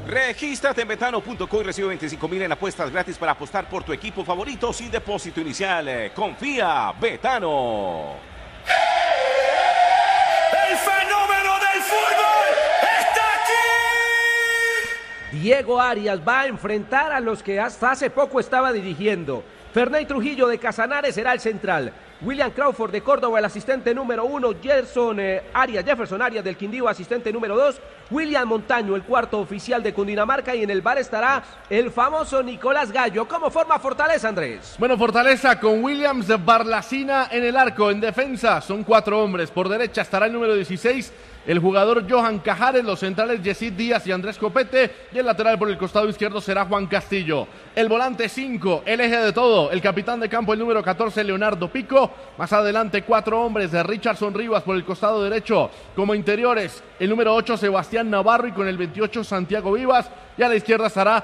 Regístrate en betano.co y recibe 25,000 en apuestas gratis para apostar por tu equipo favorito sin depósito inicial. Confía, Betano. ¡El fenómeno del fútbol está aquí! Diego Arias va a enfrentar a los que hasta hace poco estaba dirigiendo. Ferney Trujillo de Casanares será el central. William Crawford de Córdoba, el asistente número 1. Jefferson Arias del Quindío, asistente número 2. William Montaño, el cuarto oficial de Cundinamarca. Y en el bar estará el famoso Nicolás Gallo. ¿Cómo forma Fortaleza, Andrés? Bueno, Fortaleza con Williams Barlacina en el arco. En defensa son 4 hombres. Por derecha estará el número 16, el jugador Johan Cajares. Los centrales Yesid Díaz y Andrés Copete. Y el lateral por el costado izquierdo será Juan Castillo. El volante 5, el eje de todo, el capitán de campo, el número 14, Leonardo Pico. Más adelante 4 hombres de Richardson Rivas por el costado derecho. Como interiores, el número 8, Sebastián Navarro, y con el 28, Santiago Vivas. Y a la izquierda estará